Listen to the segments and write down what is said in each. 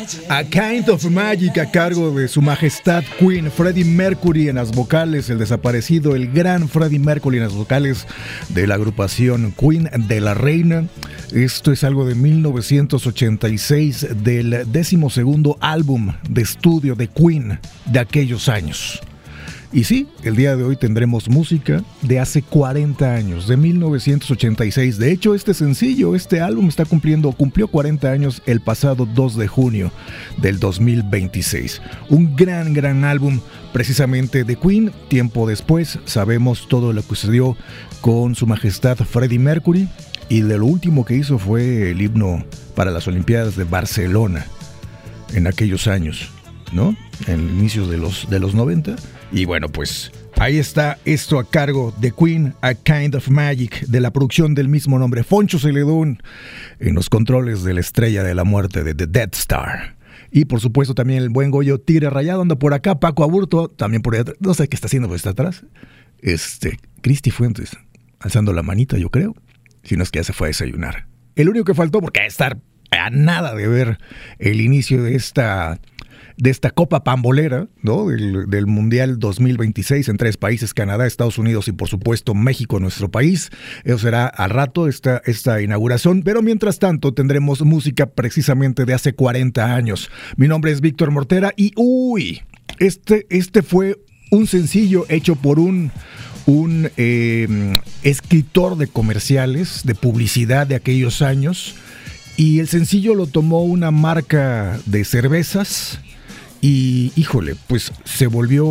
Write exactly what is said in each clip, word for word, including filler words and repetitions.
A Kind of Magic a cargo de su majestad Queen, Freddie Mercury en las vocales, el desaparecido, el gran Freddie Mercury en las vocales de la agrupación Queen de la Reina. Esto es algo de mil novecientos ochenta y seis, del decimosegundo álbum de estudio de Queen de aquellos años. Y sí, el día de hoy tendremos música de hace cuarenta años, de mil novecientos ochenta y seis. De hecho, este sencillo, este álbum está cumpliendo, cumplió cuarenta años el pasado dos de junio del dos mil veintiséis. Un gran, gran álbum precisamente de Queen. Tiempo después sabemos todo lo que sucedió con su majestad Freddie Mercury. Y de lo último que hizo fue el himno para las Olimpiadas de Barcelona en aquellos años, ¿no? En inicios de los, de los noventa. Y bueno, pues ahí está esto a cargo de Queen, A Kind of Magic, de la producción del mismo nombre. Foncho Celedón en los controles de la estrella de la muerte de The Death Star. Y por supuesto también el buen Goyo Tigre Rayado anda por acá. Paco Aburto también por ahí atrás. No sé qué está haciendo, pero está atrás. Este, Cristi Fuentes alzando la manita, yo creo. Si no es que ya se fue a desayunar. El único que faltó, porque a estar a nada de ver el inicio de esta... de esta Copa Pambolera, ¿no? Del, del Mundial dos mil veintiséis en tres países, Canadá, Estados Unidos y por supuesto México, nuestro país. Eso será al rato esta, esta inauguración, pero mientras tanto tendremos música precisamente de hace cuarenta años. Mi nombre es Víctor Mortera y uy, este, este fue un sencillo hecho por un... un eh, escritor de comerciales, de publicidad de aquellos años, y el sencillo lo tomó una marca de cervezas. Y, híjole, pues se volvió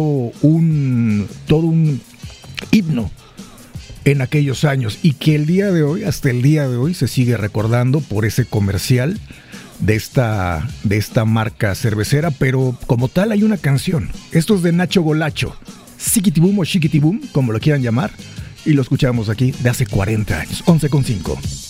un todo un himno en aquellos años y que el día de hoy, hasta el día de hoy, se sigue recordando por ese comercial de esta, de esta marca cervecera, pero como tal hay una canción. Esto es de Nacho Golacho, Chiquitibum o Chiquitibum, como lo quieran llamar, y lo escuchamos aquí de hace cuarenta años, once con cinco.